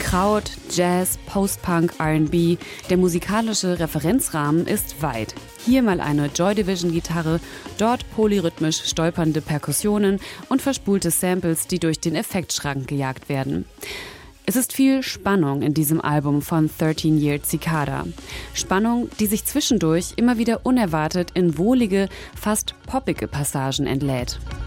Kraut, Jazz, Post-Punk, R&B, der musikalische Referenzrahmen ist weit. Hier mal eine Joy Division-Gitarre, dort polyrhythmisch stolpernde Perkussionen und verspulte Samples, die durch den Effektschrank gejagt werden. Es ist viel Spannung in diesem Album von 13-Year Cicada. Spannung, die sich zwischendurch immer wieder unerwartet in wohlige, fast poppige Passagen entlädt.